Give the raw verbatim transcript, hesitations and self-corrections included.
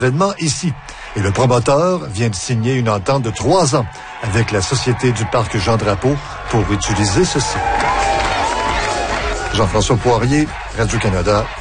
événement ici. Et le promoteur vient de signer une entente de trois ans avec la Société du Parc Jean-Drapeau pour utiliser ce site. Jean-François Poirier, Radio-Canada,